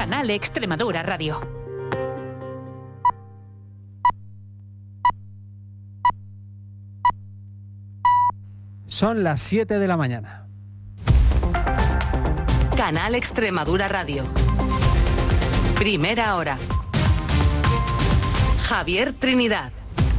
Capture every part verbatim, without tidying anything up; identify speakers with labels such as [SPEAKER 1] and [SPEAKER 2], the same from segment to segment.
[SPEAKER 1] Canal Extremadura Radio.
[SPEAKER 2] Son las siete de la mañana.
[SPEAKER 3] Canal Extremadura Radio. Primera hora. Javier Trinidad.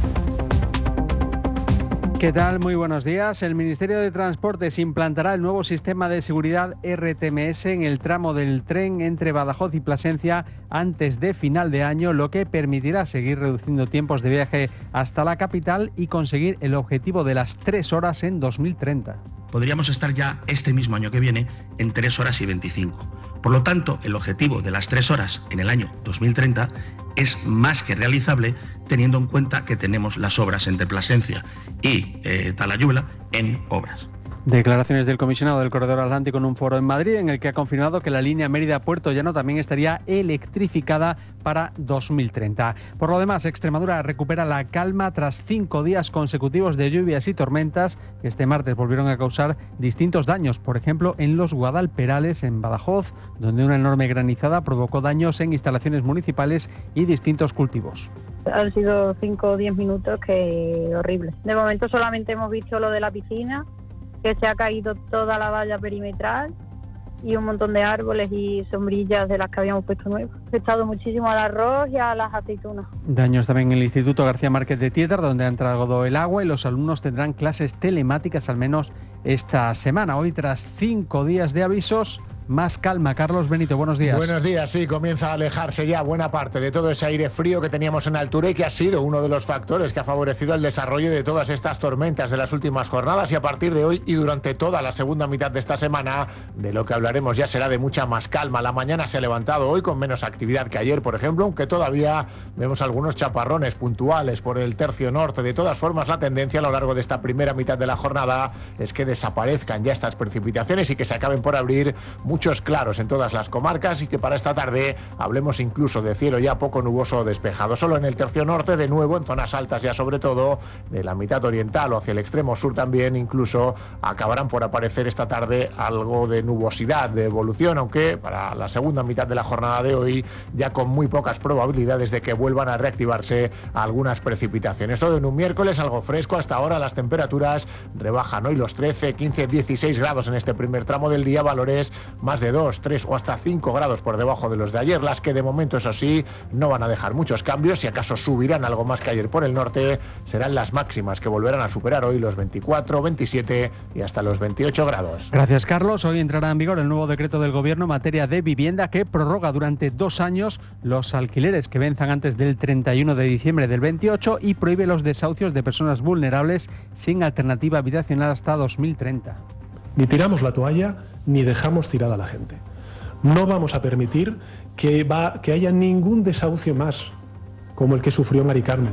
[SPEAKER 2] ¿Qué tal? Muy buenos días. El Ministerio de Transportes implantará el nuevo sistema de seguridad R T M S en el tramo del tren entre Badajoz y Plasencia antes de final de año, lo que permitirá seguir reduciendo tiempos de viaje hasta la capital y conseguir el objetivo de las tres horas en dos mil treinta.
[SPEAKER 4] Podríamos estar ya este mismo año que viene en tres horas y veinticinco. Por lo tanto, el objetivo de las tres horas en el año dos mil treinta es más que realizable teniendo en cuenta que tenemos las obras entre Plasencia y eh, Talayuela en obras.
[SPEAKER 2] Declaraciones del comisionado del Corredor Atlántico en un foro en Madrid, en el que ha confirmado que la línea Mérida-Puerto Llano también estaría electrificada para dos mil treinta. Por lo demás, Extremadura recupera la calma tras cinco días consecutivos de lluvias y tormentas que este martes volvieron a causar distintos daños. Por ejemplo, en los Guadalperales, en Badajoz, donde una enorme granizada provocó daños en instalaciones municipales y distintos cultivos.
[SPEAKER 5] Han sido cinco o diez minutos que horribles. De momento solamente hemos visto lo de la piscina, que se ha caído toda la valla perimetral y un montón de árboles y sombrillas de las que habíamos puesto nuevas. Ha afectado muchísimo al arroz y a las aceitunas.
[SPEAKER 2] Daños también en el Instituto García Márquez de Tietar, donde ha entrado el agua y los alumnos tendrán clases telemáticas al menos esta semana. Hoy, tras cinco días de avisos, más calma. Carlos Benito, buenos días.
[SPEAKER 6] Buenos días, sí, comienza a alejarse ya buena parte de todo ese aire frío que teníamos en altura y que ha sido uno de los factores que ha favorecido el desarrollo de todas estas tormentas de las últimas jornadas, y a partir de hoy y durante toda la segunda mitad de esta semana, de lo que hablaremos ya será de mucha más calma. La mañana se ha levantado hoy con menos actividad que ayer, por ejemplo, aunque todavía vemos algunos chaparrones puntuales por el tercio norte. De todas formas, la tendencia a lo largo de esta primera mitad de la jornada es que desaparezcan ya estas precipitaciones y que se acaben por abrir muchos claros en todas las comarcas, y que para esta tarde hablemos incluso de cielo ya poco nuboso o despejado. Solo en el tercio norte, de nuevo en zonas altas ya sobre todo de la mitad oriental o hacia el extremo sur también, incluso acabarán por aparecer esta tarde algo de nubosidad de evolución, aunque para la segunda mitad de la jornada de hoy ya con muy pocas probabilidades de que vuelvan a reactivarse algunas precipitaciones. Todo en un miércoles algo fresco. Hasta ahora las temperaturas rebajan hoy los trece, quince, dieciséis grados en este primer tramo del día, valores más de dos, tres o hasta cinco grados por debajo de los de ayer, las que de momento, eso sí, no van a dejar muchos cambios. Si acaso subirán algo más que ayer por el norte, serán las máximas que volverán a superar hoy los veinticuatro, veintisiete y hasta los veintiocho grados.
[SPEAKER 2] Gracias, Carlos. Hoy entrará en vigor el nuevo decreto del Gobierno en materia de vivienda, que prorroga durante dos años los alquileres que venzan antes del treinta y uno de diciembre del veintiocho y prohíbe los desahucios de personas vulnerables sin alternativa habitacional hasta dos mil treinta.
[SPEAKER 7] Ni tiramos la toalla ni dejamos tirada a la gente. No vamos a permitir que, va, que haya ningún desahucio más como el que sufrió Mari Carmen.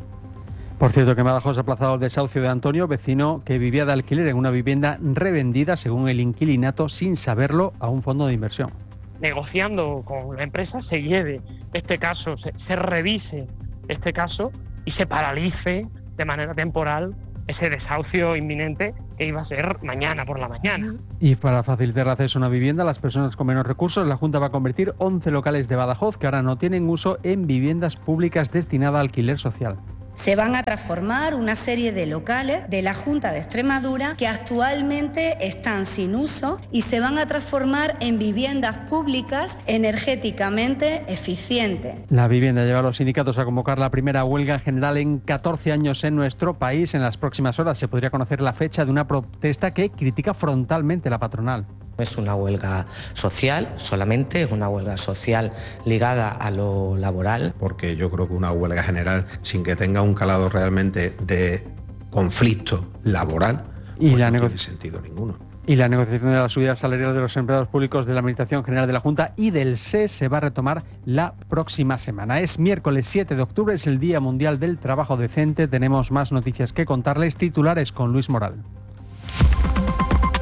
[SPEAKER 2] Por cierto, que en Badajoz ha aplazado el desahucio de Antonio, vecino que vivía de alquiler en una vivienda revendida, según el inquilinato, sin saberlo, a un fondo de inversión.
[SPEAKER 8] Negociando con la empresa se lleve este caso, se, se revise este caso y se paralice de manera temporal ese desahucio inminente que iba a ser mañana por la mañana.
[SPEAKER 2] Y para facilitar el acceso a una vivienda a las personas con menos recursos, la Junta va a convertir once locales de Badajoz que ahora no tienen uso en viviendas públicas destinadas a alquiler social.
[SPEAKER 9] Se van a transformar una serie de locales de la Junta de Extremadura que actualmente están sin uso y se van a transformar en viviendas públicas energéticamente eficientes.
[SPEAKER 2] La vivienda lleva a los sindicatos a convocar la primera huelga general en catorce años en nuestro país. En las próximas horas se podría conocer la fecha de una protesta que critica frontalmente la patronal.
[SPEAKER 10] No es una huelga social solamente, es una huelga social ligada a lo laboral.
[SPEAKER 11] Porque yo creo que una huelga general sin que tenga un calado realmente de conflicto laboral
[SPEAKER 2] y
[SPEAKER 11] pues
[SPEAKER 2] la
[SPEAKER 11] no
[SPEAKER 2] nego-
[SPEAKER 11] tiene sentido ninguno.
[SPEAKER 2] Y la negociación de la subida salarial de los empleados públicos de la Administración General de la Junta y del S E S se va a retomar la próxima semana. Es miércoles siete de octubre, es el Día Mundial del Trabajo Decente. Tenemos más noticias que contarles. Titulares con Luis Moral.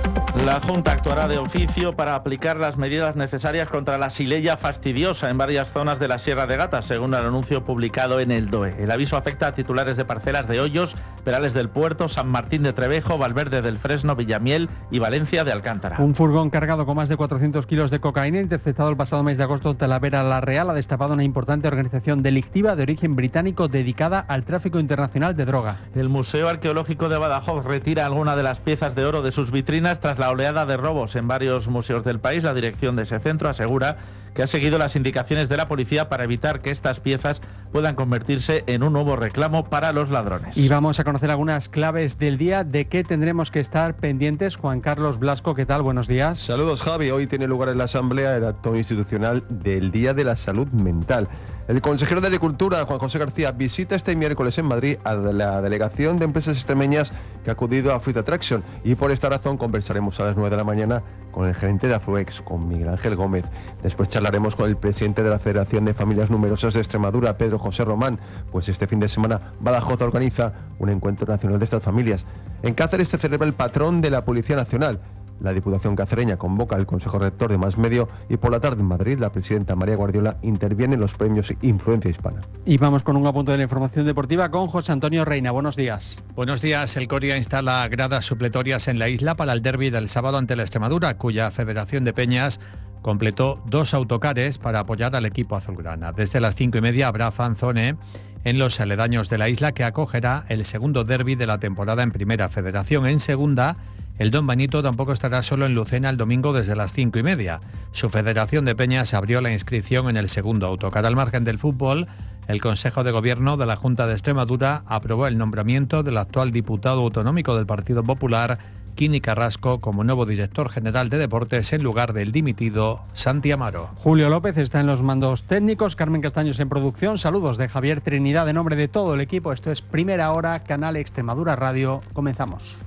[SPEAKER 1] La Junta actuará de oficio para aplicar las medidas necesarias contra la xylella fastidiosa en varias zonas de la Sierra de Gata, según el anuncio publicado en el D O E. El aviso afecta a titulares de parcelas de Hoyos, Perales del Puerto, San Martín de Trevejo, Valverde del Fresno, Villamiel y Valencia de Alcántara.
[SPEAKER 2] Un furgón cargado con más de cuatrocientos kilos de cocaína, interceptado el pasado mes de agosto en Talavera la Real, ha destapado una importante organización delictiva de origen británico dedicada al tráfico internacional de droga.
[SPEAKER 1] El Museo Arqueológico de Badajoz retira alguna de las piezas de oro de sus vitrinas tras la oleada de robos en varios museos del país. La dirección de ese centro asegura que ha seguido las indicaciones de la policía para evitar que estas piezas puedan convertirse en un nuevo reclamo para los ladrones.
[SPEAKER 2] Y vamos a conocer algunas claves del día de qué tendremos que estar pendientes. Juan Carlos Blasco, ¿qué tal? Buenos días.
[SPEAKER 12] Saludos, Javi. Hoy tiene lugar en la Asamblea el acto institucional del Día de la Salud Mental. El consejero de Agricultura, Juan José García, visita este miércoles en Madrid a la delegación de empresas extremeñas que ha acudido a Fruit Attraction, y por esta razón conversaremos a las nueve de la mañana con el gerente de Afruex, con Miguel Ángel Gómez. Después charlaremos con el presidente de la Federación de Familias Numerosas de Extremadura, Pedro José Román, pues este fin de semana Badajoz organiza un encuentro nacional de estas familias. En Cáceres se celebra el patrón de la Policía Nacional. La Diputación cacereña convoca al Consejo Rector de Más Medio, y por la tarde en Madrid la presidenta María Guardiola interviene en los premios Influencia Hispana.
[SPEAKER 2] Y vamos con un apunte de la información deportiva con José Antonio Reina. Buenos días.
[SPEAKER 13] Buenos días. El Coria instala gradas supletorias en la isla para el derbi del sábado ante la Extremadura, cuya Federación de Peñas completó dos autocares para apoyar al equipo azulgrana. Desde las cinco y media habrá fanzone en los aledaños de la isla, que acogerá el segundo derbi de la temporada en Primera Federación. En Segunda, el Don Benito tampoco estará solo en Lucena el domingo desde las cinco y media. Su Federación de Peñas abrió la inscripción en el segundo autocar. Al margen del fútbol, el Consejo de Gobierno de la Junta de Extremadura aprobó el nombramiento del actual diputado autonómico del Partido Popular, Quini Carrasco, como nuevo director general de Deportes en lugar del dimitido Santi Amaro.
[SPEAKER 2] Julio López está en los mandos técnicos, Carmen Castaños en producción. Saludos de Javier Trinidad en nombre de todo el equipo. Esto es Primera Hora, Canal Extremadura Radio. Comenzamos.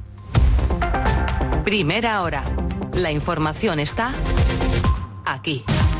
[SPEAKER 3] Primera Hora. La información está aquí.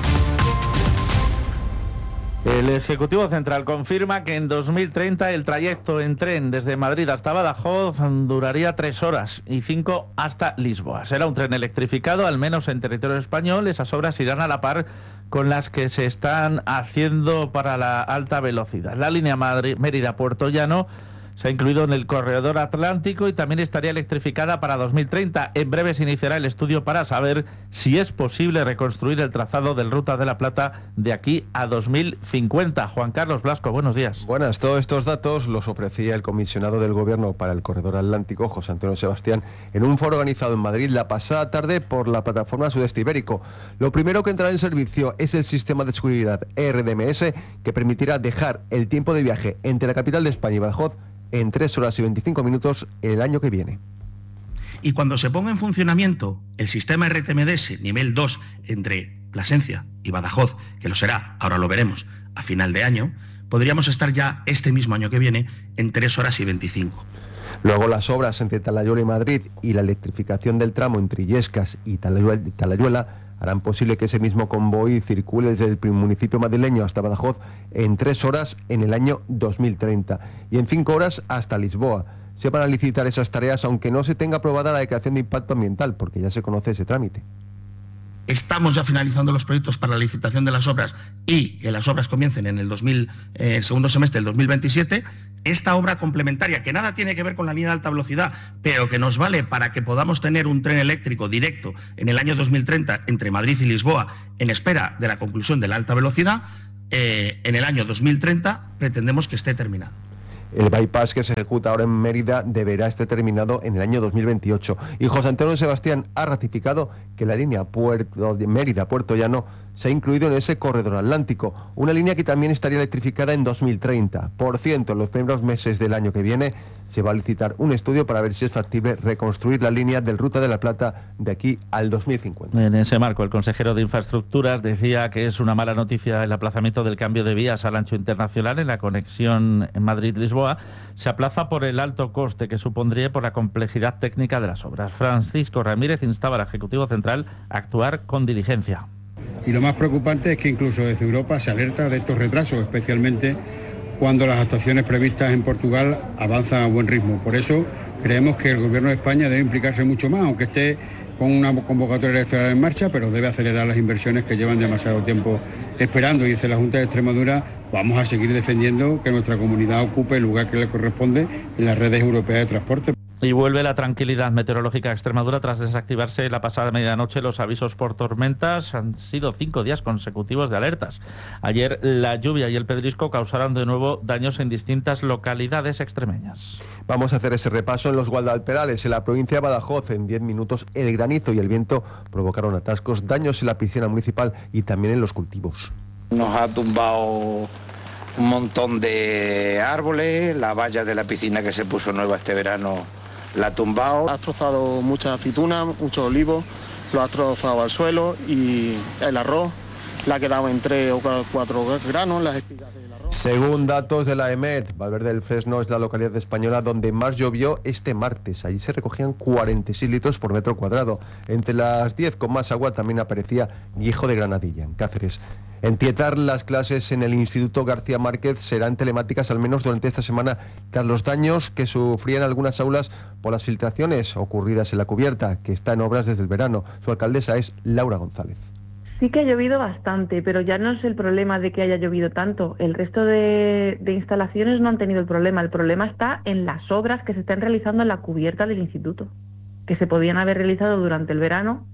[SPEAKER 1] El Ejecutivo Central confirma que en dos mil treinta el trayecto en tren desde Madrid hasta Badajoz duraría tres horas y cinco hasta Lisboa. Será un tren electrificado, al menos en territorio español. Esas obras irán a la par con las que se están haciendo para la alta velocidad. La línea Mérida-Puerto Llano se ha incluido en el corredor atlántico y también estaría electrificada para dos mil treinta. En breve se iniciará el estudio para saber si es posible reconstruir el trazado del Ruta de la Plata de aquí a dos mil cincuenta. Juan Carlos Blasco, buenos días.
[SPEAKER 12] Buenas, todos estos datos los ofrecía el comisionado del Gobierno para el corredor atlántico, José Antonio Sebastián, en un foro organizado en Madrid la pasada tarde por la plataforma Sudeste Ibérico. Lo primero que entrará en servicio es el sistema de seguridad E R D M S, que permitirá dejar el tiempo de viaje entre la capital de España y Badajoz en tres horas y veinticinco minutos el año que viene.
[SPEAKER 4] Y cuando se ponga en funcionamiento el sistema R T M D S nivel dos entre Plasencia y Badajoz, que lo será, ahora lo veremos, a final de año, podríamos estar ya este mismo año que viene en tres horas y veinticinco.
[SPEAKER 12] Luego las obras entre Talayuela y Madrid y la electrificación del tramo entre Illescas y Talayuela harán posible que ese mismo convoy circule desde el municipio madrileño hasta Badajoz en tres horas en el año dos mil treinta y en cinco horas hasta Lisboa. Se van a licitar esas tareas aunque no se tenga aprobada la declaración de impacto ambiental, porque ya se conoce ese trámite.
[SPEAKER 4] Estamos ya finalizando los proyectos para la licitación de las obras y que las obras comiencen en el dos mil, eh, segundo semestre del dos mil veintisiete. Esta obra complementaria, que nada tiene que ver con la línea de alta velocidad, pero que nos vale para que podamos tener un tren eléctrico directo en el año dos mil treinta entre Madrid y Lisboa, en espera de la conclusión de la alta velocidad, eh, en el año dos mil treinta pretendemos que esté terminado.
[SPEAKER 12] El bypass que se ejecuta ahora en Mérida deberá estar terminado en el año dos mil veintiocho. Y José Antonio Sebastián ha ratificado que la línea Puerto, Mérida-Puerto Llano se ha incluido en ese corredor atlántico, una línea que también estaría electrificada en dos mil treinta. Por ciento, en los primeros meses del año que viene se va a licitar un estudio para ver si es factible reconstruir la línea del Ruta de la Plata de aquí al dos mil cincuenta.
[SPEAKER 1] En ese marco, el consejero de Infraestructuras decía que es una mala noticia el aplazamiento del cambio de vías al ancho internacional en la conexión en Madrid-Lisboa. Se aplaza por el alto coste que supondría por la complejidad técnica de las obras. Francisco Ramírez instaba al Ejecutivo Central a actuar con diligencia.
[SPEAKER 14] Y lo más preocupante es que incluso desde Europa se alerta de estos retrasos, especialmente cuando las actuaciones previstas en Portugal avanzan a buen ritmo. Por eso creemos que el Gobierno de España debe implicarse mucho más, aunque esté con una convocatoria electoral en marcha, pero debe acelerar las inversiones que llevan demasiado tiempo esperando. Y desde la Junta de Extremadura vamos a seguir defendiendo que nuestra comunidad ocupe el lugar que le corresponde en las redes europeas de transporte.
[SPEAKER 1] Y vuelve la tranquilidad meteorológica a Extremadura tras desactivarse la pasada medianoche los avisos por tormentas. Han sido cinco días consecutivos de alertas. Ayer la lluvia y el pedrisco causaron de nuevo daños en distintas localidades extremeñas.
[SPEAKER 12] Vamos a hacer ese repaso en los Guadalperales, en la provincia de Badajoz. En diez minutos el granizo y el viento provocaron atascos, daños en la piscina municipal y también en los cultivos.
[SPEAKER 15] Nos ha tumbado un montón de árboles, la valla de la piscina que se puso nueva este verano la ha tumbado.
[SPEAKER 16] Ha destrozado muchas aceitunas, muchos olivos, lo ha destrozado al suelo y el arroz le ha quedado en tres o cuatro granos, las espigas del arroz.
[SPEAKER 12] Según datos de la EMET, Valverde del Fresno es la localidad española donde más llovió este martes. Allí se recogían cuarenta y seis litros por metro cuadrado. Entre las diez con más agua también aparecía Guijo de Granadilla, en Cáceres. En Tietar, las clases en el Instituto García Márquez serán telemáticas al menos durante esta semana, tras los daños que sufrían algunas aulas por las filtraciones ocurridas en la cubierta, que está en obras desde el verano. Su alcaldesa es Laura González.
[SPEAKER 17] Sí que ha llovido bastante, pero ya no es el problema de que haya llovido tanto. El resto de, de instalaciones no han tenido el problema. El problema está en las obras que se están realizando en la cubierta del instituto, que se podían haber realizado durante el verano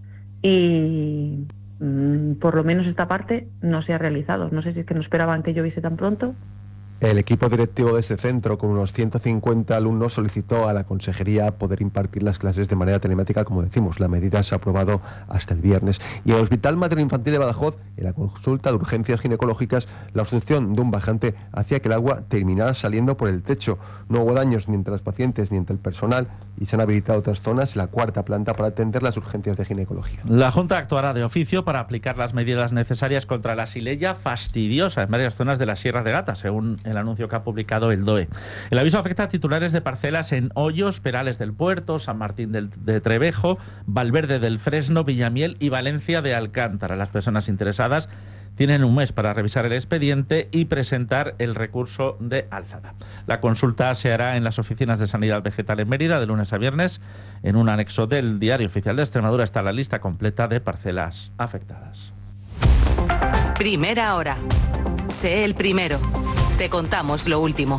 [SPEAKER 17] y mmm, por lo menos esta parte no se ha realizado. No sé si es que no esperaban que lloviese tan pronto.
[SPEAKER 12] El equipo directivo de este centro, con unos ciento cincuenta alumnos, solicitó a la consejería poder impartir las clases de manera telemática, como decimos. La medida se ha aprobado hasta el viernes. Y en el Hospital Materno-Infantil de Badajoz, en la consulta de urgencias ginecológicas, la obstrucción de un bajante hacía que el agua terminara saliendo por el techo. No hubo daños ni entre los pacientes ni entre el personal y se han habilitado otras zonas en la cuarta planta para atender las urgencias de ginecología.
[SPEAKER 1] La Junta actuará de oficio para aplicar las medidas necesarias contra la xylella fastidiosa en varias zonas de la Sierra de Gata, según el anuncio que ha publicado el D O E. El aviso afecta a titulares de parcelas en Hoyos, Perales del Puerto, San Martín del, de Trevejo, Valverde del Fresno, Villamiel y Valencia de Alcántara. Las personas interesadas tienen un mes para revisar el expediente y presentar el recurso de alzada. La consulta se hará en las oficinas de Sanidad Vegetal en Mérida de lunes a viernes. En un anexo del Diario Oficial de Extremadura está la lista completa de parcelas afectadas.
[SPEAKER 3] Primera hora. Sé el primero. Te contamos lo último.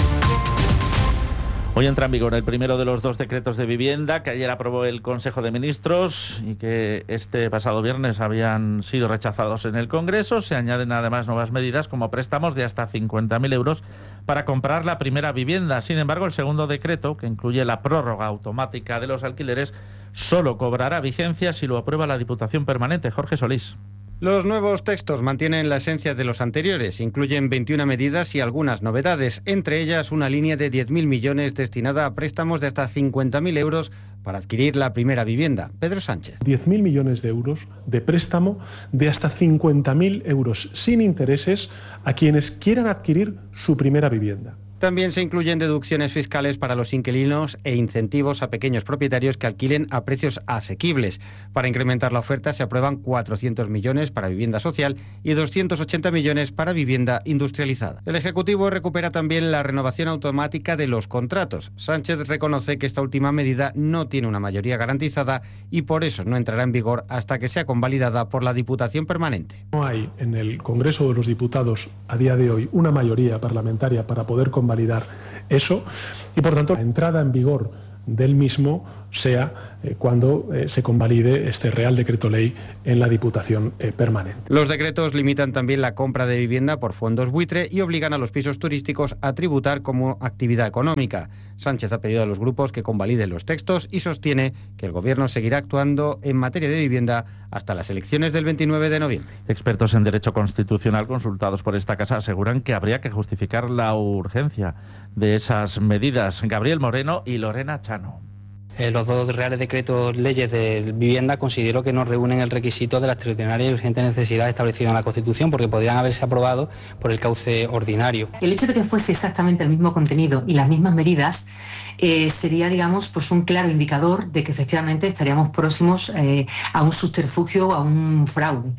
[SPEAKER 1] Hoy entra en vigor el primero de los dos decretos de vivienda que ayer aprobó el Consejo de Ministros y que este pasado viernes habían sido rechazados en el Congreso. Se añaden además nuevas medidas como préstamos de hasta cincuenta mil euros para comprar la primera vivienda. Sin embargo, el segundo decreto, que incluye la prórroga automática de los alquileres, solo cobrará vigencia si lo aprueba la Diputación Permanente. Jorge Solís.
[SPEAKER 18] Los nuevos textos mantienen la esencia de los anteriores, incluyen veintiuna medidas y algunas novedades, entre ellas una línea de diez mil millones destinada a préstamos de hasta cincuenta mil euros para adquirir la primera vivienda. Pedro Sánchez.
[SPEAKER 7] diez mil millones de euros de préstamo de hasta cincuenta mil euros sin intereses a quienes quieran adquirir su primera vivienda.
[SPEAKER 18] También se incluyen deducciones fiscales para los inquilinos e incentivos a pequeños propietarios que alquilen a precios asequibles. Para incrementar la oferta se aprueban cuatrocientos millones para vivienda social y doscientos ochenta millones para vivienda industrializada. El Ejecutivo recupera también la renovación automática de los contratos. Sánchez reconoce que esta última medida no tiene una mayoría garantizada y por eso no entrará en vigor hasta que sea convalidada por la Diputación Permanente.
[SPEAKER 7] No hay en el Congreso de los Diputados a día de hoy una mayoría parlamentaria para poder convalidar validar eso y por tanto la entrada en vigor del mismo sea eh, cuando eh, se convalide este Real Decreto Ley en la Diputación eh, Permanente.
[SPEAKER 18] Los decretos limitan también la compra de vivienda por fondos buitre y obligan a los pisos turísticos a tributar como actividad económica. Sánchez ha pedido a los grupos que convaliden los textos y sostiene que el Gobierno seguirá actuando en materia de vivienda hasta las elecciones del veintinueve de noviembre.
[SPEAKER 1] Expertos en Derecho Constitucional consultados por esta casa aseguran que habría que justificar la urgencia de esas medidas. Gabriel Moreno y Lorena Chano.
[SPEAKER 19] Eh, los dos reales decretos leyes de vivienda considero que no reúnen el requisito de la extraordinaria y urgente necesidad establecida en la Constitución porque podrían haberse aprobado por el cauce ordinario.
[SPEAKER 20] El hecho de que fuese exactamente el mismo contenido y las mismas medidas eh, sería, digamos, pues un claro indicador de que efectivamente estaríamos próximos eh, a un subterfugio, a un fraude.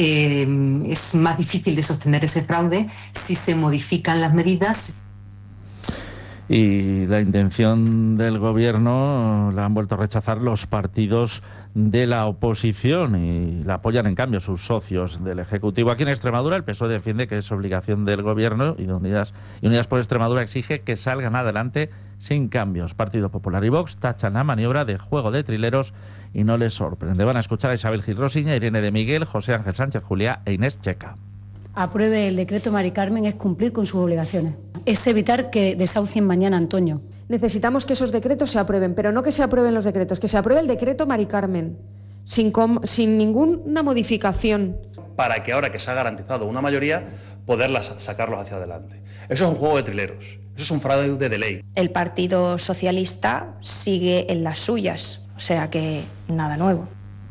[SPEAKER 20] Eh, es más difícil de sostener ese fraude si se modifican las medidas.
[SPEAKER 1] Y la intención del gobierno la han vuelto a rechazar los partidos de la oposición y la apoyan en cambio sus socios del Ejecutivo. Aquí en Extremadura el P S O E defiende que es obligación del gobierno y Unidas, y Unidas por Extremadura exige que salgan adelante sin cambios. Partido Popular y Vox tachan la maniobra de juego de trileros y no les sorprende. Van a escuchar a Isabel Gil Rosiña, Irene de Miguel, José Ángel Sánchez Juliá e Inés Checa.
[SPEAKER 21] Apruebe el decreto Mari Carmen es cumplir con sus obligaciones. Es evitar que desahucien mañana a Antonio.
[SPEAKER 22] Necesitamos que esos decretos se aprueben, pero no que se aprueben los decretos, que se apruebe el decreto Mari Carmen, sin, sin ninguna modificación.
[SPEAKER 23] Para que ahora que se ha garantizado una mayoría, poderlas sacarlos hacia adelante. Eso es un juego de trileros, eso es un fraude de ley.
[SPEAKER 24] El Partido Socialista sigue en las suyas, o sea que nada nuevo.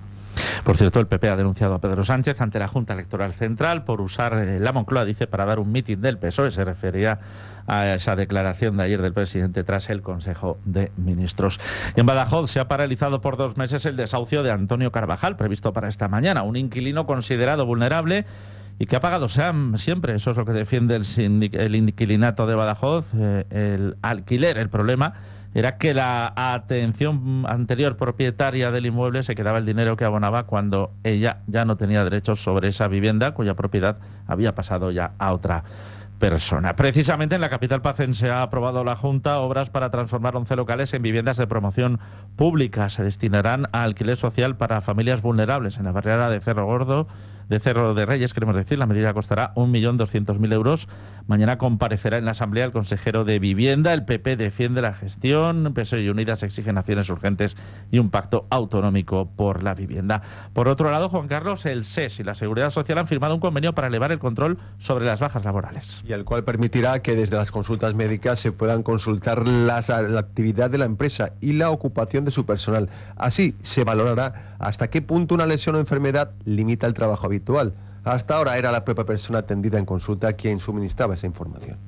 [SPEAKER 1] Por cierto, el P P ha denunciado a Pedro Sánchez ante la Junta Electoral Central por usar la Moncloa, dice, para dar un mitin del P S O E. Se refería a esa declaración de ayer del presidente tras el Consejo de Ministros. En Badajoz se ha paralizado por dos meses el desahucio de Antonio Carvajal, previsto para esta mañana. Un inquilino considerado vulnerable y que ha pagado SEAM siempre. Eso es lo que defiende el, el inquilinato de Badajoz, eh, el alquiler. El problema era que la atención anterior propietaria del inmueble se quedaba el dinero que abonaba cuando ella ya no tenía derechos sobre esa vivienda, cuya propiedad había pasado ya a otra persona. Precisamente en la capital pacense ha aprobado la Junta obras para transformar once locales en viviendas de promoción pública. Se destinarán a alquiler social para familias vulnerables en la barriada de Cerro Gordo, de Cerro de Reyes, queremos decir. La medida costará un millón doscientos mil euros. Mañana comparecerá en la Asamblea el consejero de Vivienda. El P P defiende la gestión. P S O E y Unidas exigen acciones urgentes y un pacto autonómico por la vivienda. Por otro lado, Juan Carlos, el S E S y la Seguridad Social han firmado un convenio para elevar el control sobre las bajas laborales.
[SPEAKER 12] Y el cual permitirá que desde las consultas médicas se puedan consultar las, la actividad de la empresa y la ocupación de su personal. Así se valorará hasta qué punto una lesión o enfermedad limita el trabajo habitual. Hasta ahora era la propia persona atendida en consulta quien suministraba esa información.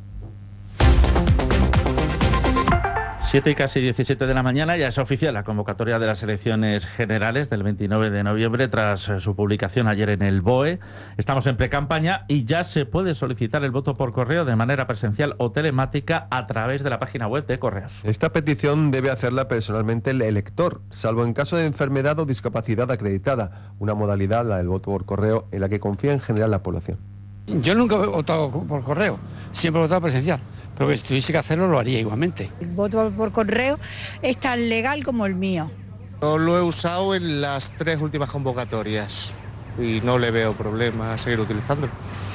[SPEAKER 1] siete y casi diecisiete de la mañana, ya es oficial la convocatoria de las elecciones generales del veintinueve de noviembre tras su publicación ayer en el B O E. Estamos en precampaña y ya se puede solicitar el voto por correo de manera presencial o telemática a través de la página web de Correos.
[SPEAKER 12] Esta petición debe hacerla personalmente el elector, salvo en caso de enfermedad o discapacidad acreditada, una modalidad, la del voto por correo, en la que confía en general la población.
[SPEAKER 25] Yo nunca he votado por correo, siempre he votado presencial, pero si tuviese que hacerlo lo haría igualmente.
[SPEAKER 26] El voto por correo es tan legal como el mío.
[SPEAKER 16] Yo lo he usado en las tres últimas convocatorias y no le veo problema a seguir utilizándolo.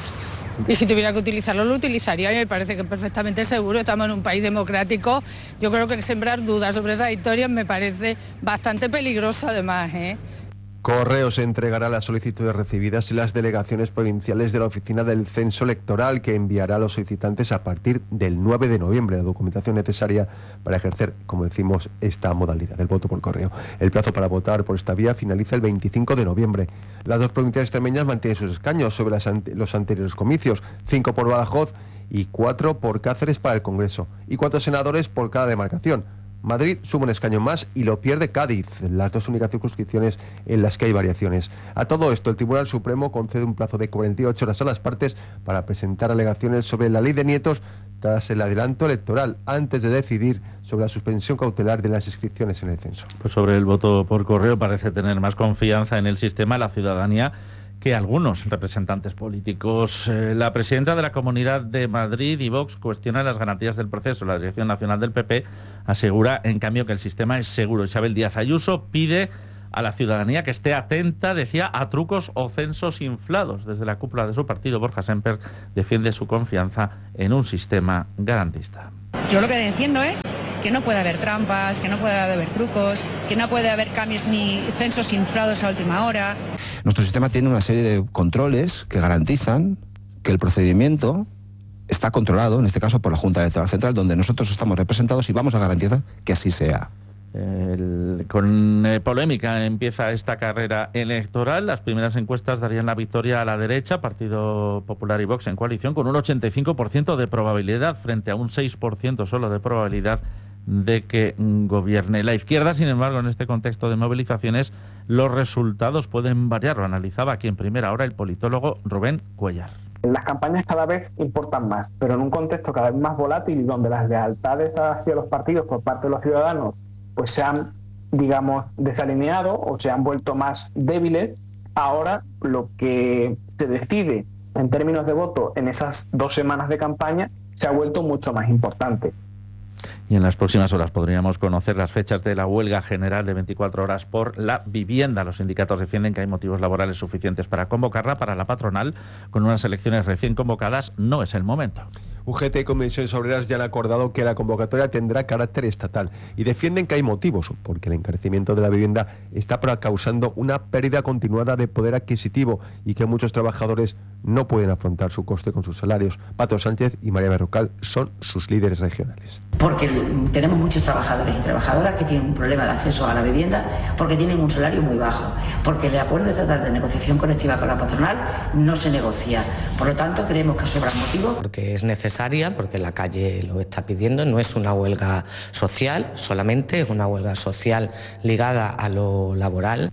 [SPEAKER 27] Y si tuviera que utilizarlo, lo utilizaría y me parece que es perfectamente seguro. Estamos en un país democrático. Yo creo que sembrar dudas sobre esas historias me parece bastante peligroso además, ¿eh?
[SPEAKER 12] Correos entregará las solicitudes recibidas en las delegaciones provinciales de la Oficina del Censo Electoral, que enviará a los solicitantes a partir del nueve de noviembre la documentación necesaria para ejercer, como decimos, esta modalidad del voto por correo. El plazo para votar por esta vía finaliza el veinticinco de noviembre. Las dos provincias extremeñas mantienen sus escaños sobre las ante- los anteriores comicios, cinco por Badajoz y cuatro por Cáceres para el Congreso, y cuatro senadores por cada demarcación. Madrid suma un escaño más y lo pierde Cádiz, las dos únicas circunscripciones en las que hay variaciones. A todo esto, el Tribunal Supremo concede un plazo de cuarenta y ocho horas a las partes para presentar alegaciones sobre la ley de nietos tras el adelanto electoral, antes de decidir sobre la suspensión cautelar de las inscripciones en el censo.
[SPEAKER 1] Pues sobre el voto por correo parece tener más confianza en el sistema la ciudadanía que algunos representantes políticos. Eh, la presidenta de la Comunidad de Madrid y Vox cuestiona las garantías del proceso. La Dirección Nacional del P P asegura, en cambio, que el sistema es seguro. Isabel Díaz Ayuso pide a la ciudadanía que esté atenta, decía, a trucos o censos inflados. Desde la cúpula de su partido, Borja Semper defiende su confianza en un sistema garantista.
[SPEAKER 28] Yo lo que defiendo es que no puede haber trampas, que no puede haber trucos, que no puede haber cambios ni censos inflados a última hora.
[SPEAKER 29] Nuestro sistema tiene una serie de controles que garantizan que el procedimiento está controlado, en este caso por la Junta Electoral Central, donde nosotros estamos representados y vamos a garantizar que así sea.
[SPEAKER 1] El, con eh, polémica empieza esta carrera electoral. Las primeras encuestas darían la victoria a la derecha, Partido Popular y Vox en coalición, con un ochenta y cinco por ciento de probabilidad frente a un seis por ciento solo de probabilidad de que gobierne la izquierda. Sin embargo, en este contexto de movilizaciones, los resultados pueden variar. Lo analizaba aquí en primera hora el politólogo Rubén Cuellar.
[SPEAKER 2] Las campañas cada vez importan más, pero en un contexto cada vez más volátil y donde las lealtades hacia los partidos por parte de los ciudadanos pues se han, digamos, desalineado o se han vuelto más débiles, ahora lo que se decide en términos de voto en esas dos semanas de campaña se ha vuelto mucho más importante.
[SPEAKER 1] Y en las próximas horas podríamos conocer las fechas de la huelga general de veinticuatro horas por la vivienda. Los sindicatos defienden que hay motivos laborales suficientes para convocarla. Para la patronal, con unas elecciones recién convocadas, no es el momento.
[SPEAKER 12] U G T y Comisiones Obreras ya han acordado que la convocatoria tendrá carácter estatal y defienden que hay motivos, porque el encarecimiento de la vivienda está causando una pérdida continuada de poder adquisitivo y que muchos trabajadores no pueden afrontar su coste con sus salarios. Pato Sánchez y María Berrocal son sus líderes regionales.
[SPEAKER 4] Porque tenemos muchos trabajadores y trabajadoras que tienen un problema de acceso a la vivienda porque tienen un salario muy bajo, porque el acuerdo estatal de negociación colectiva con la patronal no se negocia. Por lo tanto, creemos que sobran motivos.
[SPEAKER 5] Porque es necesaria, porque la calle lo está pidiendo, no es una huelga social solamente, es una huelga social ligada a lo laboral.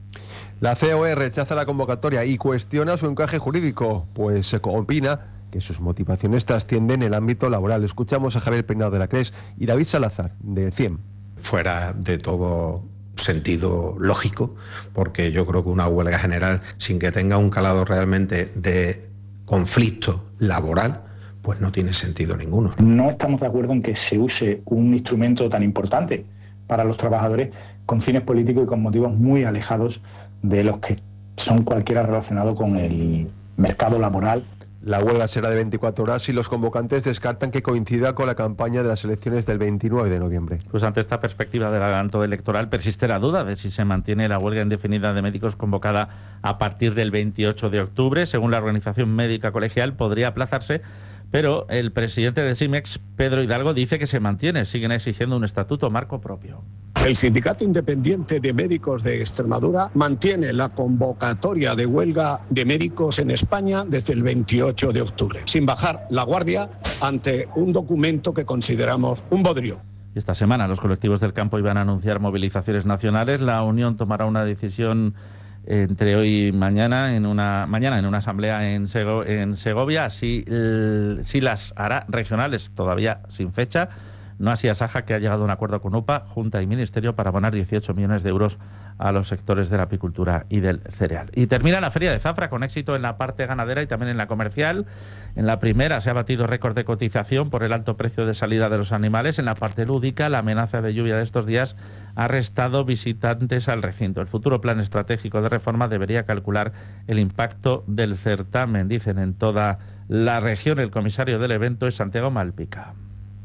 [SPEAKER 12] La C O E rechaza la convocatoria y cuestiona su encaje jurídico, pues se opina que sus motivaciones trascienden el ámbito laboral. Escuchamos a Javier Peinado de la CRES y David Salazar de CIEM.
[SPEAKER 6] Fuera de todo sentido lógico, porque yo creo que una huelga general sin que tenga un calado realmente de conflicto laboral, pues no tiene sentido ninguno.
[SPEAKER 8] No estamos de acuerdo en que se use un instrumento tan importante para los trabajadores con fines políticos y con motivos muy alejados de los que son cualquiera relacionado con el mercado laboral.
[SPEAKER 12] La huelga será de veinticuatro horas y los convocantes descartan que coincida con la campaña de las elecciones del veintinueve de noviembre.
[SPEAKER 1] Pues ante esta perspectiva del adelanto electoral persiste la duda de si se mantiene la huelga indefinida de médicos convocada a partir del veintiocho de octubre. Según la Organización Médica Colegial, podría aplazarse, pero el presidente de SIMEX, Pedro Hidalgo, dice que se mantiene. Siguen exigiendo un estatuto marco propio.
[SPEAKER 9] El Sindicato Independiente de Médicos de Extremadura mantiene la convocatoria de huelga de médicos en España desde el veintiocho de octubre, sin bajar la guardia ante un documento que consideramos un bodrio.
[SPEAKER 1] Esta semana los colectivos del campo iban a anunciar movilizaciones nacionales. La Unión tomará una decisión entre hoy y mañana en una mañana en una asamblea en, Sego, en Segovia. Si, si las hará regionales, todavía sin fecha. No así Asaja, que ha llegado a un acuerdo con U P A, Junta y Ministerio para abonar dieciocho millones de euros a los sectores de la apicultura y del cereal. Y termina la Feria de Zafra con éxito en la parte ganadera y también en la comercial. En la primera se ha batido récord de cotización por el alto precio de salida de los animales. En la parte lúdica, la amenaza de lluvia de estos días ha restado visitantes al recinto. El futuro plan estratégico de reforma debería calcular el impacto del certamen, dicen en toda la región. El comisario del evento es Santiago Malpica.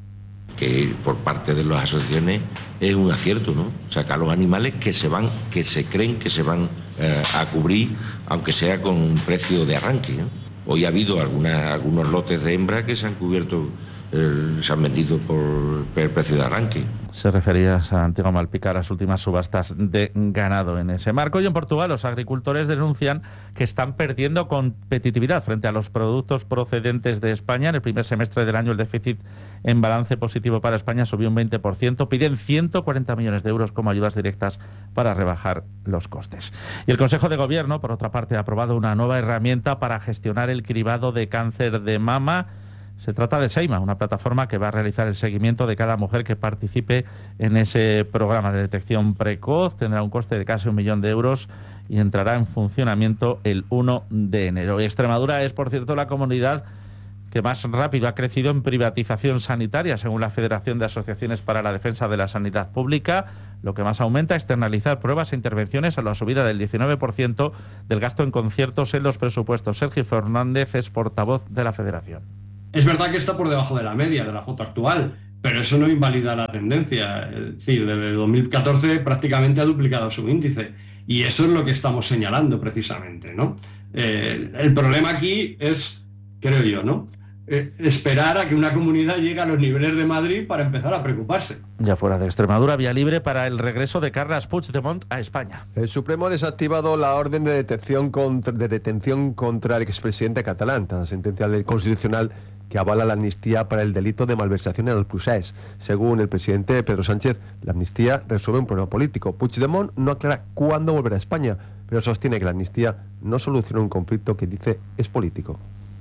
[SPEAKER 10] Que por parte de las asociaciones es un acierto, ¿no? Sacar los animales que se van, que se creen que se van eh, a cubrir, aunque sea con un precio de arranque, ¿no? Hoy ha habido alguna, algunos lotes de hembra que se han cubierto, eh, se han vendido por el precio de arranque.
[SPEAKER 1] Se refería a Santiago Malpica a las últimas subastas de ganado en ese marco. Y en Portugal los agricultores denuncian que están perdiendo competitividad frente a los productos procedentes de España. En el primer semestre del año el déficit en balance positivo para España subió un veinte por ciento. Piden ciento cuarenta millones de euros como ayudas directas para rebajar los costes. Y el Consejo de Gobierno, por otra parte, ha aprobado una nueva herramienta para gestionar el cribado de cáncer de mama. Se trata de Seima, una plataforma que va a realizar el seguimiento de cada mujer que participe en ese programa de detección precoz. Tendrá un coste de casi un millón de euros y entrará en funcionamiento el uno de enero. Y Extremadura es, por cierto, la comunidad que más rápido ha crecido en privatización sanitaria, según la Federación de Asociaciones para la Defensa de la Sanidad Pública. Lo que más aumenta es externalizar pruebas e intervenciones a la subida del diecinueve por ciento del gasto en conciertos en los presupuestos. Sergio Fernández es portavoz de la Federación.
[SPEAKER 11] Es verdad que está por debajo de la media de la foto actual, pero eso no invalida la tendencia. Es decir, desde dos mil catorce prácticamente ha duplicado su índice y eso es lo que estamos señalando precisamente, ¿no? Eh, el problema aquí es, creo yo, ¿no? Eh, esperar a que una comunidad llegue a los niveles de Madrid para empezar a preocuparse.
[SPEAKER 1] Ya fuera de Extremadura, vía libre para el regreso de Carles Puigdemont a España.
[SPEAKER 12] El Supremo ha desactivado la orden de detención contra, de detención contra el expresidente catalán, tras la sentencia del Constitucional que avala la amnistía para el delito de malversación en el procés. Según el presidente Pedro Sánchez, la amnistía resuelve un problema político. Puigdemont no aclara cuándo volverá a España, pero sostiene que la amnistía no soluciona un conflicto que dice es político.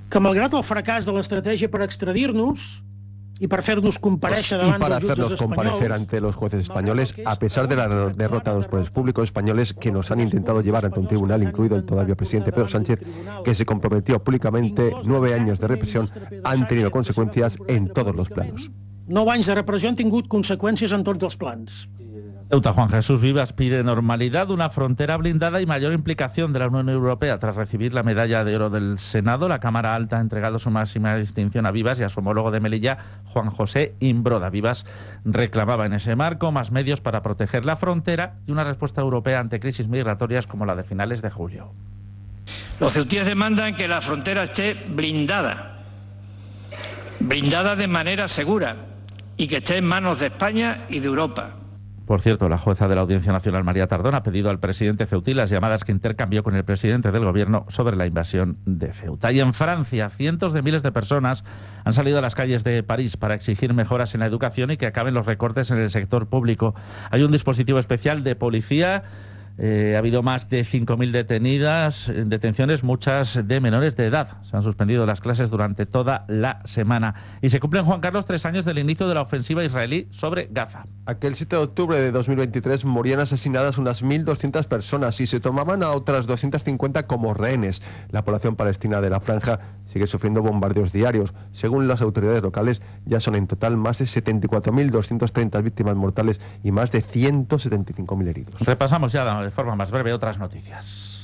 [SPEAKER 3] que malgrat el fracàs de l'estratègia per extradir-nos y para hacernos comparecer
[SPEAKER 12] y para hacernos comparecer ante los jueces españoles, a pesar de la derrota de los poderes públicos españoles que nos han intentado llevar ante un tribunal, incluido el todavía presidente Pedro Sánchez, que se comprometió públicamente, nueve años de represión han tenido consecuencias en todos los planos.
[SPEAKER 3] Nou anys de repressió han tingut conseqüències en tots els plans.
[SPEAKER 1] Ceuta, Juan Jesús Vivas pide normalidad, una frontera blindada y mayor implicación de la Unión Europea. Tras recibir la medalla de oro del Senado, la Cámara Alta ha entregado su máxima distinción a Vivas y a su homólogo de Melilla, Juan José Imbroda. Vivas reclamaba en ese marco más medios para proteger la frontera y una respuesta europea ante crisis migratorias como la de finales de julio.
[SPEAKER 7] Los ceutíes demandan que la frontera esté blindada, blindada de manera segura y que esté en manos de España y de Europa.
[SPEAKER 1] Por cierto, la jueza de la Audiencia Nacional, María Tardón, ha pedido al presidente ceutí las llamadas que intercambió con el presidente del gobierno sobre la invasión de Ceuta. Y en Francia, cientos de miles de personas han salido a las calles de París para exigir mejoras en la educación y que acaben los recortes en el sector público. Hay un dispositivo especial de policía. Eh, ha habido más de cinco mil detenidas, detenciones, muchas de menores de edad. Se han suspendido las clases durante toda la semana. Y se cumplen, Juan Carlos, tres años del inicio de la ofensiva israelí sobre Gaza.
[SPEAKER 12] Aquel siete de octubre de dos mil veintitrés morían asesinadas unas mil doscientas personas y se tomaban a otras doscientas cincuenta como rehenes. La población palestina de la franja sigue sufriendo bombardeos diarios. Según las autoridades locales, ya son en total más de setenta y cuatro mil doscientas treinta víctimas mortales y más de ciento setenta y cinco mil heridos.
[SPEAKER 1] Repasamos ya de forma más breve otras noticias.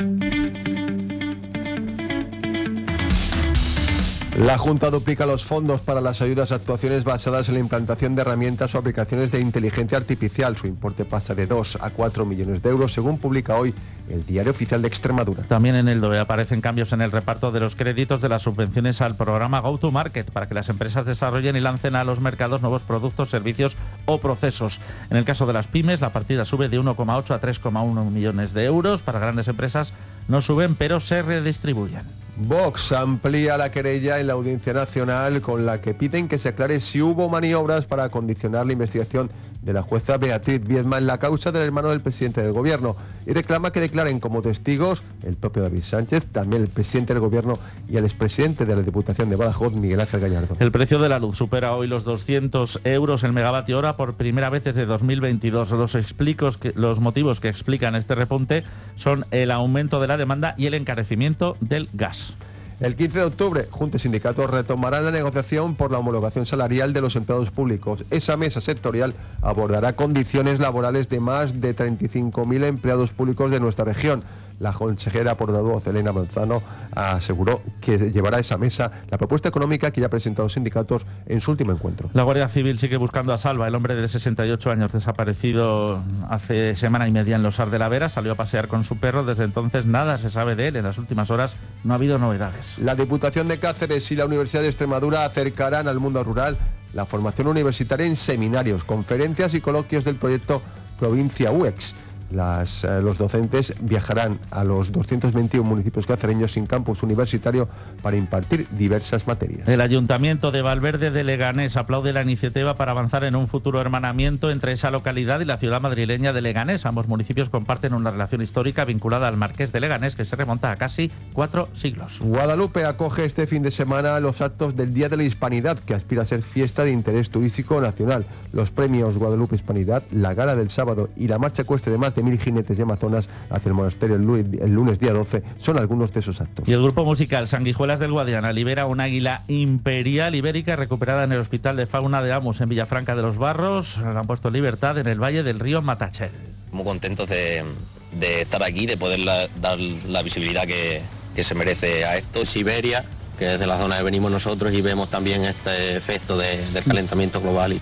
[SPEAKER 12] La Junta duplica los fondos para las ayudas a actuaciones basadas en la implantación de herramientas o aplicaciones de inteligencia artificial. Su importe pasa de dos a cuatro millones de euros, según publica hoy el Diario Oficial de Extremadura.
[SPEAKER 1] También en el D O E aparecen cambios en el reparto de los créditos de las subvenciones al programa Go to Market para que las empresas desarrollen y lancen a los mercados nuevos productos, servicios o procesos. En el caso de las pymes, la partida sube de uno coma ocho a tres coma uno millones de euros. Para grandes empresas no suben, pero se redistribuyen.
[SPEAKER 12] Vox amplía la querella en la Audiencia Nacional con la que piden que se aclare si hubo maniobras para condicionar la investigación de la jueza Beatriz Viedma en la causa del hermano del presidente del gobierno y reclama que declaren como testigos el propio David Sánchez, también el presidente del gobierno y el expresidente de la Diputación de Badajoz, Miguel Ángel Gallardo.
[SPEAKER 1] El precio de la luz supera hoy los doscientos euros el megavatio hora por primera vez desde dos mil veintidós. Los, explicos que, los motivos que explican este repunte son el aumento de la demanda y el encarecimiento del gas.
[SPEAKER 12] El quince de octubre, Junta y sindicatos retomarán la negociación por la homologación salarial de los empleados públicos. Esa mesa sectorial abordará condiciones laborales de más de treinta y cinco mil empleados públicos de nuestra región. La consejera portavoz Elena Manzano aseguró que llevará a esa mesa la propuesta económica que ya presentaron los sindicatos en su último encuentro.
[SPEAKER 1] La Guardia Civil sigue buscando a Salva, el hombre de sesenta y ocho años desaparecido hace semana y media en Losar de la Vera. Salió a pasear con su perro. Desde entonces nada se sabe de él. En las últimas horas no ha habido novedades.
[SPEAKER 12] La Diputación de Cáceres y la Universidad de Extremadura acercarán al mundo rural la formación universitaria en seminarios, conferencias y coloquios del proyecto Provincia U E X. Las, eh, los docentes viajarán a los doscientos veintiuno municipios cacereños sin campus universitario para impartir diversas materias.
[SPEAKER 1] El Ayuntamiento de Valverde de Leganés aplaude la iniciativa para avanzar en un futuro hermanamiento entre esa localidad y la ciudad madrileña de Leganés. Ambos municipios comparten una relación histórica vinculada al Marqués de Leganés que se remonta a casi cuatro siglos.
[SPEAKER 12] Guadalupe acoge este fin de semana los actos del Día de la Hispanidad, que aspira a ser fiesta de interés turístico nacional. Los premios Guadalupe Hispanidad, la gala del sábado y la marcha ecuestre de más de mil jinetes y amazonas hacia el monasterio el lunes, el lunes día doce son algunos de esos actos.
[SPEAKER 1] Y el grupo musical Sanguijuelas del Guadiana libera un águila imperial ibérica recuperada en el Hospital de Fauna de Amus en Villafranca de los Barros. La han puesto en libertad en el valle del río Matachel.
[SPEAKER 13] Muy contentos de, de estar aquí, de poder la, dar la visibilidad que, que se merece a esto. Siberia, que es de la zona que venimos nosotros, y vemos también este efecto de, del calentamiento global.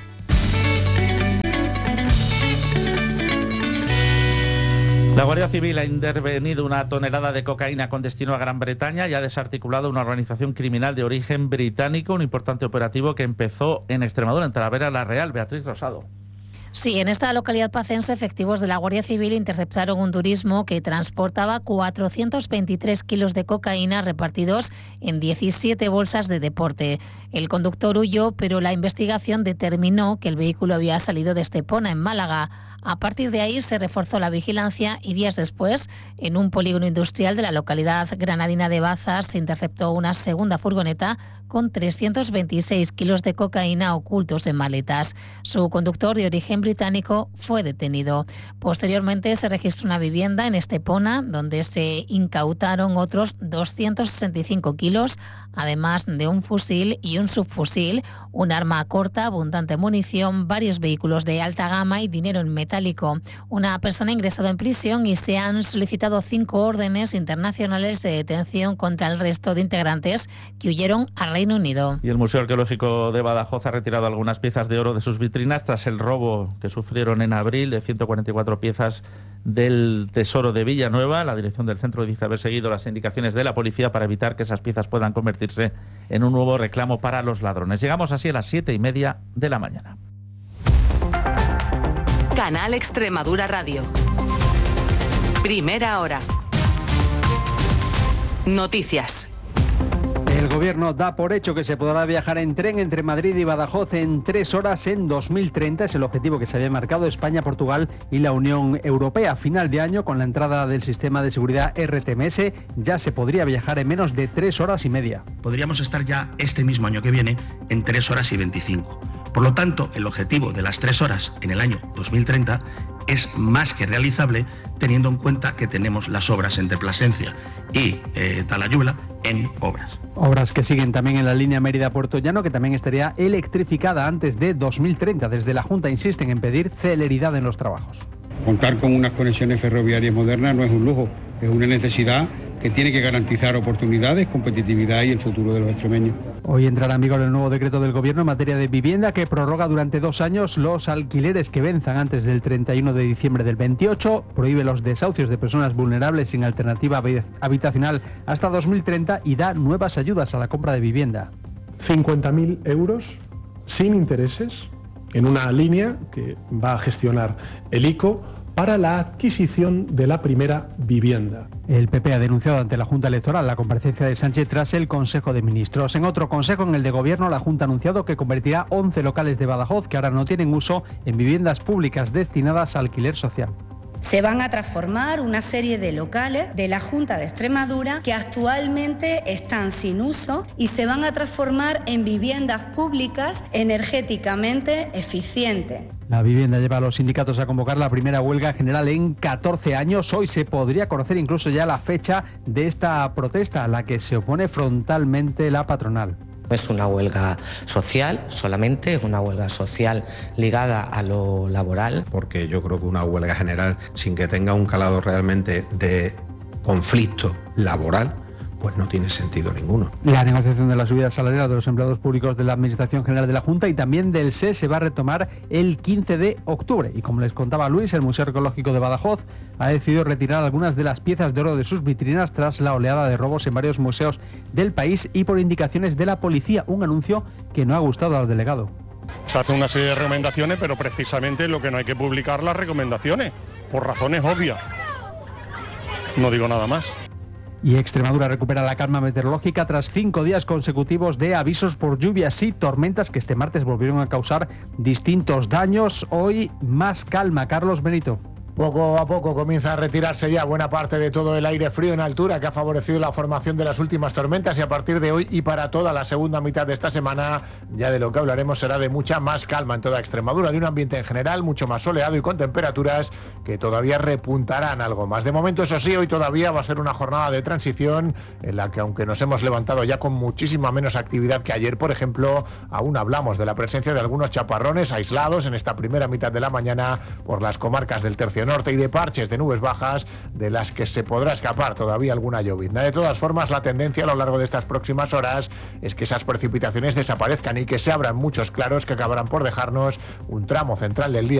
[SPEAKER 1] La Guardia Civil ha intervenido una tonelada de cocaína con destino a Gran Bretaña y ha desarticulado una organización criminal de origen británico, un importante operativo que empezó en Extremadura, en Talavera la Real. Beatriz Rosado.
[SPEAKER 14] Sí, en esta localidad pacense, efectivos de la Guardia Civil interceptaron un turismo que transportaba cuatrocientos veintitrés kilos de cocaína repartidos en diecisiete bolsas de deporte. El conductor huyó, pero la investigación determinó que el vehículo había salido de Estepona, en Málaga. A partir de ahí se reforzó la vigilancia y días después, en un polígono industrial de la localidad granadina de Bazas, se interceptó una segunda furgoneta con trescientos veintiséis kilos de cocaína ocultos en maletas. Su conductor, de origen británico, fue detenido. Posteriormente se registró una vivienda en Estepona, donde se incautaron otros doscientos sesenta y cinco kilos, además de un fusil y un subfusil, un arma corta, abundante munición, varios vehículos de alta gama y dinero en metálico. Una persona ha ingresado en prisión y se han solicitado cinco órdenes internacionales de detención contra el resto de integrantes que huyeron al Reino Unido.
[SPEAKER 1] Y el Museo Arqueológico de Badajoz ha retirado algunas piezas de oro de sus vitrinas tras el robo que sufrieron en abril de ciento cuarenta y cuatro piezas del Tesoro de Villanueva. La dirección del centro dice haber seguido las indicaciones de la policía para evitar que esas piezas puedan convertirse en un nuevo reclamo para los ladrones. Llegamos así a las siete y media de la mañana.
[SPEAKER 15] Canal Extremadura Radio. Primera hora. Noticias.
[SPEAKER 17] El Gobierno da por hecho que se podrá viajar en tren entre Madrid y Badajoz en tres horas en dos mil treinta. Es el objetivo que se había marcado España, Portugal y la Unión Europea. A final de año, con la entrada del sistema de seguridad R T M S, ya se podría viajar en menos de tres horas y media.
[SPEAKER 18] Podríamos estar ya este mismo año que viene en tres horas y veinticinco. Por lo tanto, el objetivo de las tres horas en el año dos mil treinta es más que realizable, teniendo en cuenta que tenemos las obras entre Plasencia y eh, Talayuela en obras.
[SPEAKER 17] Obras que siguen también en la línea Mérida-Puerto Llano, que también estaría electrificada antes de dos mil treinta. Desde la Junta insisten en pedir celeridad en los trabajos.
[SPEAKER 19] Contar con unas conexiones ferroviarias modernas no es un lujo, es una necesidad que tiene que garantizar oportunidades, competitividad y el futuro de los extremeños.
[SPEAKER 17] Hoy entrará en vigor el nuevo decreto del Gobierno en materia de vivienda que prorroga durante dos años los alquileres que venzan antes del treinta y uno de diciembre del veintiocho, prohíbe los desahucios de personas vulnerables sin alternativa habitacional hasta dos mil treinta y da nuevas ayudas a la compra de vivienda.
[SPEAKER 20] cincuenta mil euros sin intereses en una línea que va a gestionar el I C O para la adquisición de la primera vivienda.
[SPEAKER 17] El P P ha denunciado ante la Junta Electoral la comparecencia de Sánchez tras el Consejo de Ministros. En otro consejo, en el de Gobierno, la Junta ha anunciado que convertirá once locales de Badajoz que ahora no tienen uso en viviendas públicas destinadas a alquiler social.
[SPEAKER 21] Se van a transformar una serie de locales de la Junta de Extremadura que actualmente están sin uso y se van a transformar en viviendas públicas energéticamente eficientes.
[SPEAKER 17] La vivienda lleva a los sindicatos a convocar la primera huelga general en catorce años. Hoy se podría conocer incluso ya la fecha de esta protesta a la que se opone frontalmente la patronal.
[SPEAKER 5] No es una huelga social solamente, es una huelga social ligada a lo laboral.
[SPEAKER 6] Porque yo creo que una huelga general, sin que tenga un calado realmente de conflicto laboral, pues no tiene sentido ninguno.
[SPEAKER 17] La negociación de la subida salarial de los empleados públicos de la Administración General de la Junta y también del S E se va a retomar el quince de octubre. Y como les contaba Luis, el Museo Arqueológico de Badajoz ha decidido retirar algunas de las piezas de oro de sus vitrinas tras la oleada de robos en varios museos del país y por indicaciones de la policía. Un anuncio que no ha gustado al delegado.
[SPEAKER 22] Se hace una serie de recomendaciones, pero precisamente lo que no hay que publicar las recomendaciones, por razones obvias. No digo nada más.
[SPEAKER 17] Y Extremadura recupera la calma meteorológica tras cinco días consecutivos de avisos por lluvias y tormentas que este martes volvieron a causar distintos daños. Hoy más calma. Carlos Benito.
[SPEAKER 23] Poco a poco comienza a retirarse ya buena parte de todo el aire frío en altura que ha favorecido la formación de las últimas tormentas y a partir de hoy y para toda la segunda mitad de esta semana ya de lo que hablaremos será de mucha más calma en toda Extremadura, de un ambiente en general mucho más soleado y con temperaturas que todavía repuntarán algo más. De momento, eso sí, hoy todavía va a ser una jornada de transición en la que aunque nos hemos levantado ya con muchísima menos actividad que ayer, por ejemplo, aún hablamos de la presencia de algunos chaparrones aislados en esta primera mitad de la mañana por las comarcas del tercio norte y de parches de nubes bajas de las que se podrá escapar todavía alguna llovizna. De todas formas, la tendencia a lo largo de estas próximas horas es que esas precipitaciones desaparezcan y que se abran muchos claros que acabarán por dejarnos un tramo central del día